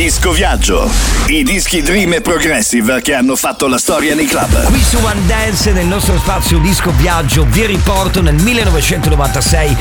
Disco Viaggio. I dischi Dream e Progressive che hanno fatto la storia nei club. Qui su One Dance, nel nostro spazio Disco Viaggio, vi riporto nel 1996